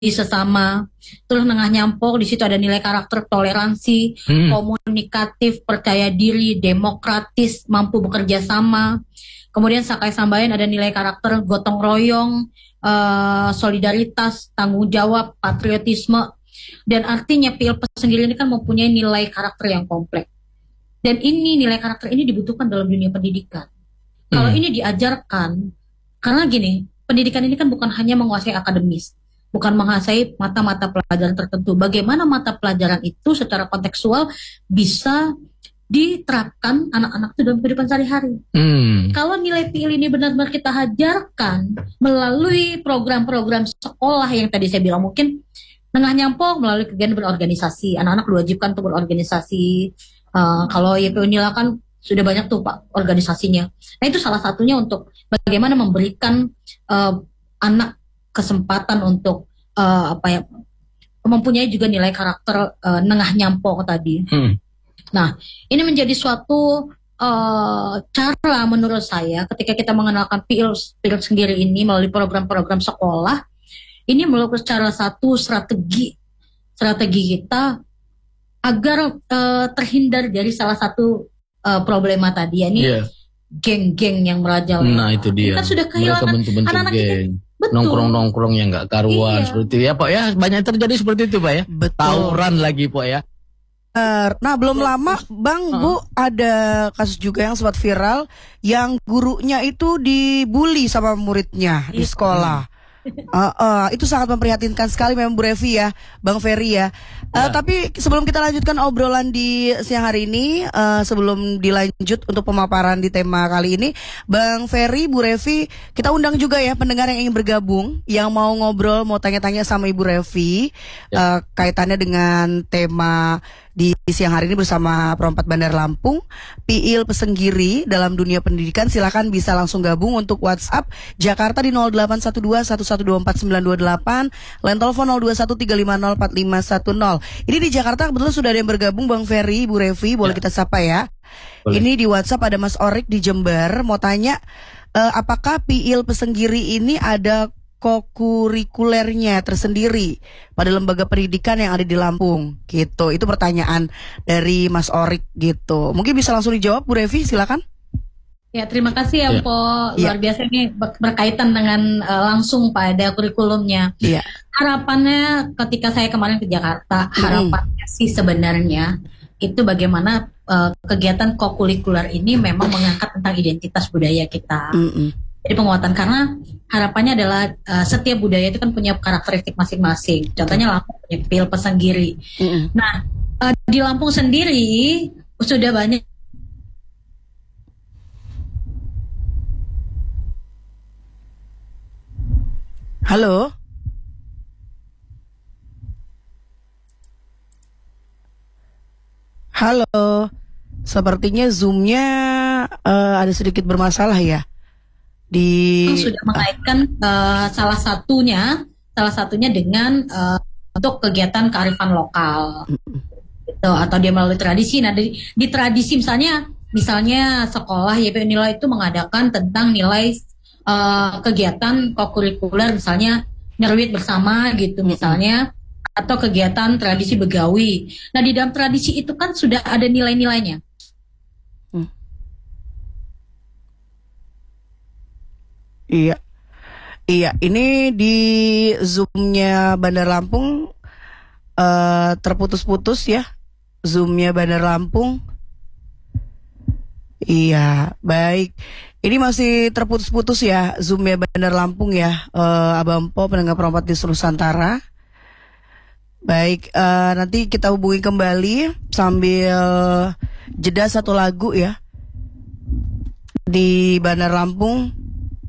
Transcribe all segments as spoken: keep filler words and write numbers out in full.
sesama. Terus nengah nyampok di situ ada nilai karakter toleransi, hmm. komunikatif, percaya diri, demokratis, mampu bekerja sama. Kemudian Sakai Sambayan ada nilai karakter gotong royong, uh, solidaritas, tanggung jawab, patriotisme. Dan artinya P I L P sendiri ini kan mempunyai nilai karakter yang kompleks. Dan ini nilai karakter ini dibutuhkan dalam dunia pendidikan. Hmm. Kalau ini diajarkan, karena gini, pendidikan ini kan bukan hanya menguasai akademis, bukan menguasai mata-mata pelajaran tertentu. Bagaimana mata pelajaran itu secara kontekstual bisa diterapkan anak-anak itu dalam kehidupan sehari-hari. Hmm. Kalau nilai P I L ini benar-benar kita ajarkan melalui program-program sekolah yang tadi saya bilang, mungkin nengah nyampok melalui kegiatan berorganisasi. Anak-anak diwajibkan untuk berorganisasi. Uh, kalau Y P Unila kan sudah banyak tuh Pak organisasinya. Nah itu salah satunya untuk bagaimana memberikan uh, anak kesempatan untuk uh, apa ya, mempunyai juga nilai karakter uh, nengah nyampok tadi. Hmm. Nah ini menjadi suatu uh, cara menurut saya ketika kita mengenalkan P I L P I L sendiri ini melalui program-program sekolah, ini merupakan salah satu strategi strategi kita agar uh, terhindar dari salah satu uh, problema tadi, ya ini yeah. geng-geng yang merajalela. Nah itu dia. Kita sudah kehilangan anak-anak geng. Nongkrong-nongkrong yang nggak karuan iya. seperti itu ya Pak ya, banyak terjadi seperti itu Pak ya. Betul. Tawuran lagi Pak ya. Nah belum lama Bang uh. Bu ada kasus juga yang sempat viral yang gurunya itu dibully sama muridnya di sekolah. Uh, uh, itu sangat memprihatinkan sekali memang Bu Revi ya, Bang Ferry ya. Uh, ya. Tapi sebelum kita lanjutkan obrolan di siang hari ini, uh, sebelum dilanjut untuk pemaparan di tema kali ini, Bang Ferry, Bu Revi, kita undang juga ya pendengar yang ingin bergabung, yang mau ngobrol, mau tanya-tanya sama Ibu Revi, ya. uh, kaitannya dengan tema di siang hari ini bersama Perempat Bandar Lampung, P I L Pesenggiri dalam dunia pendidikan. Silakan bisa langsung gabung untuk WhatsApp Jakarta di nol delapan satu dua satu satu dua empat sembilan dua delapan, line telepon nol dua satu tiga lima nol empat lima satu nol. Ini di Jakarta kebetulan sudah ada yang bergabung, Bang Ferry, Bu Revi, boleh ya. Kita sapa ya. Boleh. Ini di WhatsApp ada Mas Orik di Jember, mau tanya uh, apakah P I L Pesenggiri ini ada kokurikulernya tersendiri pada lembaga pendidikan yang ada di Lampung gitu. Itu pertanyaan dari Mas Orik gitu. Mungkin bisa langsung dijawab Bu Revi, silakan. Ya, terima kasih ya, ya. Po. Luar ya. biasa ini berkaitan dengan uh, langsung pada kurikulumnya. Ya. Harapannya ketika saya kemarin ke Jakarta, hmm. harapannya sih sebenarnya itu bagaimana uh, kegiatan kokurikuler ini memang mengangkat tentang identitas budaya kita. Hmm. Jadi penguatan, karena harapannya adalah uh, setiap budaya itu kan punya karakteristik masing-masing. Contohnya Lampung punya P I L Pesenggiri. Mm-hmm. Nah uh, di Lampung sendiri sudah banyak. Halo. Halo. Sepertinya Zoom-nya uh, ada sedikit bermasalah ya. Di sudah mengaitkan uh, salah satunya salah satunya dengan uh, untuk kegiatan kearifan lokal gitu, atau dia melalui tradisi. Nah di, di tradisi misalnya misalnya sekolah Y P Unila itu mengadakan tentang nilai uh, kegiatan kokurikuler, misalnya nyerwit bersama gitu misalnya, atau kegiatan tradisi begawi. Nah di dalam tradisi itu kan sudah ada nilai-nilainya. Iya, iya. Ini di Zoom-nya Bandar Lampung uh, terputus-putus ya, Zoom-nya Bandar Lampung. Iya, baik. Ini masih terputus-putus ya, Zoom-nya Bandar Lampung ya, uh, Abang Po, pendengar Perempat di Nusantara. Baik, uh, nanti kita hubungi kembali sambil jeda satu lagu ya di Bandar Lampung.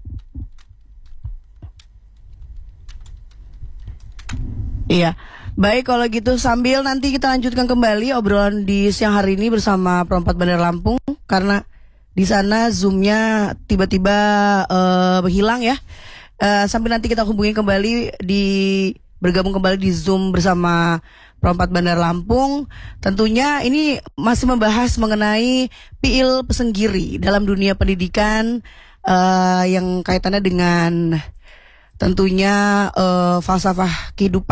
Iya, baik kalau gitu sambil nanti kita lanjutkan kembali obrolan di siang hari ini bersama Perempat Bandar Lampung, karena di sana Zoom-nya tiba-tiba uh, hilang ya. Uh, sambil nanti kita hubungi kembali di bergabung kembali di Zoom bersama Perempat Bandar Lampung. Tentunya ini masih membahas mengenai P I L Pesenggiri dalam dunia pendidikan uh, yang kaitannya dengan tentunya uh, falsafah kehidupan